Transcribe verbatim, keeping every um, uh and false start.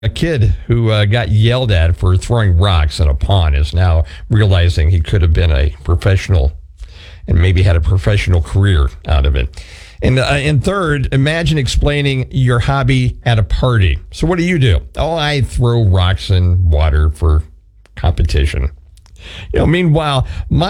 A kid who uh, got yelled at for throwing rocks in a pond is now realizing he could have been a professional and maybe had a professional career out of it. And, uh, and third, imagine explaining your hobby at a party. So what do you do? Oh, I throw rocks in water for competition. You know, meanwhile, my